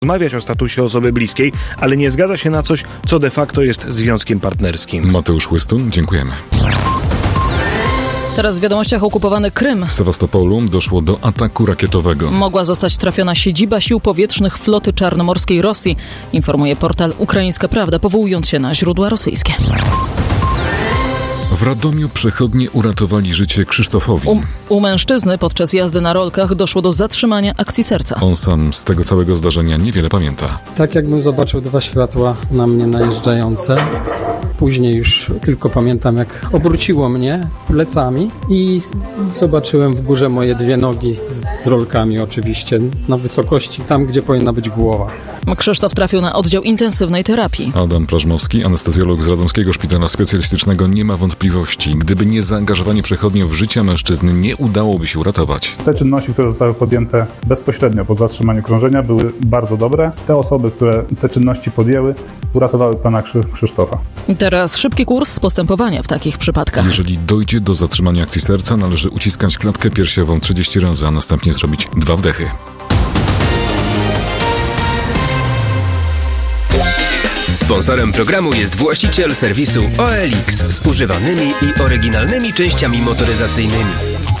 rozmawiać o statusie osoby bliskiej, ale nie zgadza się na coś, co de facto jest związkiem partnerskim. Mateusz Łystun, dziękujemy. Teraz w wiadomościach okupowany Krym. W Sewastopolu doszło do ataku rakietowego. Mogła zostać trafiona siedziba sił powietrznych floty czarnomorskiej Rosji, informuje portal Ukraińska Prawda, powołując się na źródła rosyjskie. W Radomiu przechodnie uratowali życie Krzysztofowi. U mężczyzny podczas jazdy na rolkach doszło do zatrzymania akcji serca. On sam z tego całego zdarzenia niewiele pamięta. Tak jakbym zobaczył dwa światła na mnie najeżdżające. Później już tylko pamiętam, jak obróciło mnie plecami i zobaczyłem w górze moje dwie nogi z rolkami oczywiście, na wysokości, tam gdzie powinna być głowa. Krzysztof trafił na oddział intensywnej terapii. Adam Prażmowski, anestezjolog z Radomskiego Szpitala Specjalistycznego, nie ma wątpliwości. Gdyby nie zaangażowanie przechodniów w życie mężczyzny, nie udałoby się uratować. Te czynności, które zostały podjęte bezpośrednio po zatrzymaniu krążenia, były bardzo dobre. Te osoby, które te czynności podjęły, uratowały pana Krzysztofa. Teraz szybki kurs postępowania w takich przypadkach. Jeżeli dojdzie do zatrzymania akcji serca, należy uciskać klatkę piersiową 30 razy, a następnie zrobić 2 wdechy. Sponsorem programu jest właściciel serwisu OLX z używanymi i oryginalnymi częściami motoryzacyjnymi.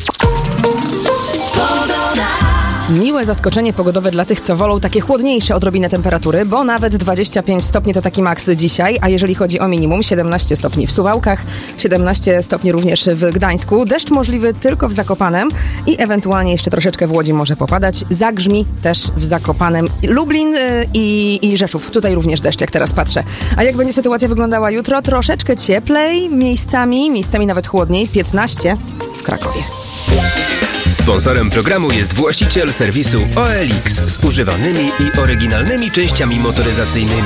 Miłe zaskoczenie pogodowe dla tych, co wolą takie chłodniejsze odrobinę temperatury, bo nawet 25 stopni to taki maks dzisiaj, a jeżeli chodzi o minimum, 17 stopni w Suwałkach, 17 stopni również w Gdańsku, deszcz możliwy tylko w Zakopanem i ewentualnie jeszcze troszeczkę w Łodzi może popadać, zagrzmi też w Zakopanem, Lublin i Rzeszów, tutaj również deszcz, jak teraz patrzę. A jak będzie sytuacja wyglądała jutro? Troszeczkę cieplej, miejscami nawet chłodniej, 15 w Krakowie. Sponsorem programu jest właściciel serwisu OLX z używanymi i oryginalnymi częściami motoryzacyjnymi.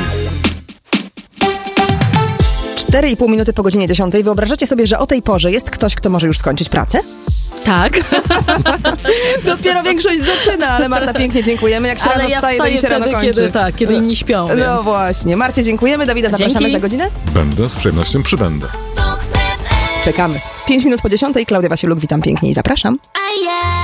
4,5 minuty po godzinie 10. Wyobrażacie sobie, że o tej porze jest ktoś, kto może już skończyć pracę? Tak. Dopiero większość zaczyna, ale Marta, pięknie dziękujemy. Jak się rano wstaje, to i się rano kończy. Kiedy inni śpią. No więc. Właśnie. Marcie, dziękujemy. Dawida, zapraszamy Dzięki. za godzinę. Będę, z przyjemnością przybędę. Czekamy. 5 minut po 10. Klaudia Wasiuluk, witam pięknie i zapraszam.